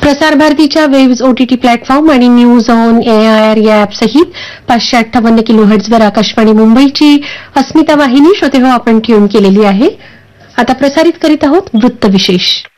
प्रसार भारतीच्या waves OTT platform आणि न्यूज ऑन एआयआर या ॲपसहित 558 किलोहर्ट्झवर आकाशवाणी मुंबईची अस्मिता वाहिनी श्रोते हो आपण ट्यून केलेली आहे. आता प्रसारित करीत आहोत वृत्तविशेष.